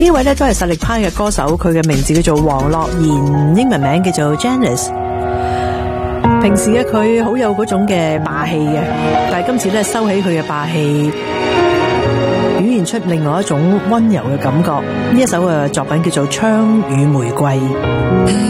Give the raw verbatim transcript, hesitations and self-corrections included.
呢位咧都係實力派嘅歌手，佢嘅名字叫做黃樂妍，英文名叫做 Janice。平時嘅佢好有嗰種嘅霸氣嘅，但係今次咧收起佢嘅霸氣，表現出另外一種溫柔嘅感覺。呢一首嘅作品叫做《槍與玫瑰》。